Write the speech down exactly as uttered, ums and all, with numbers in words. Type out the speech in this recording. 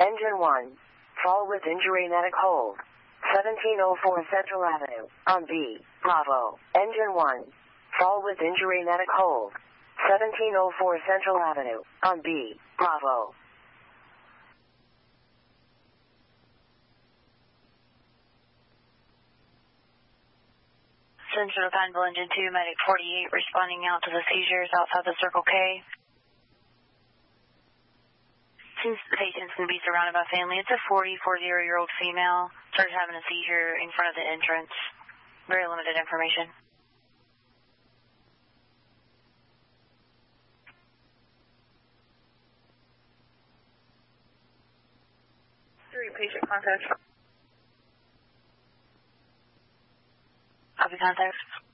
Engine one. Fall with injury-netic hold. seventeen oh four Central Avenue, on B, Bravo. Engine one. Fall with injury-netic hold. seventeen oh four Central Avenue, on B, Bravo. Central Pineville Engine two, Medic forty-eight, responding out to the seizures outside the Circle K. Since the patient's going to be surrounded by family, it's a forty, forty-year-old female. Started having a seizure in front of the entrance. Very limited information. Three patient contact. Copy contact.